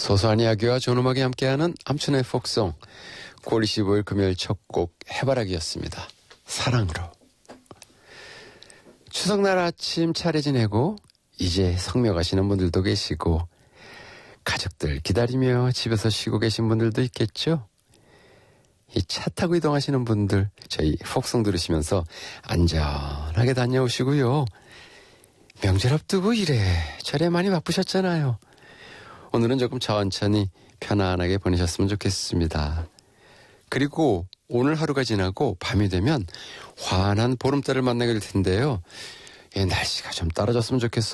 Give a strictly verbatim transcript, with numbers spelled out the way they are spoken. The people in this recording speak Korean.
소소한 이야기와 좋은 음악이 함께하는 암춘의 폭송. 구월 이십오일 금요일 첫 곡 해바라기였습니다. 사랑으로. 추석날 아침 차례 지내고 이제 성묘 가시는 분들도 계시고 가족들 기다리며 집에서 쉬고 계신 분들도 있겠죠. 이 차 타고 이동하시는 분들 저희 폭송 들으시면서 안전하게 다녀오시고요. 명절 앞두고 이래저래 많이 바쁘셨잖아요. 오늘은 조금 천천히 편안하게 보내셨으면 좋겠습니다. 그리고 오늘 하루가 지나고 밤이 되면 환한 보름달을 만나게 될 텐데요. 예, 날씨가 좀 떨어졌으면 좋겠어요.